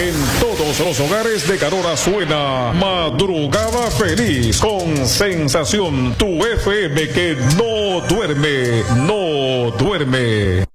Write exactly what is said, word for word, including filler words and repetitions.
En todos los hogares de Carora suena Madrugada Feliz con Sensación, tu F M que no duerme, no duerme.